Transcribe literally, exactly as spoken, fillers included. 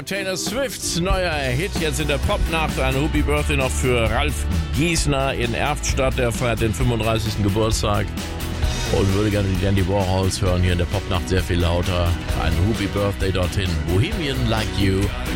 Taylor Swifts neuer Hit jetzt in der Popnacht. Ein Happy Birthday noch für Ralf Giesner in Erftstadt. Der feiert den fünfunddreißigsten Geburtstag und würde gerne die Dandy Warhols hören. Hier in der Popnacht sehr viel lauter. Ein Happy Birthday dorthin. Bohemian Like You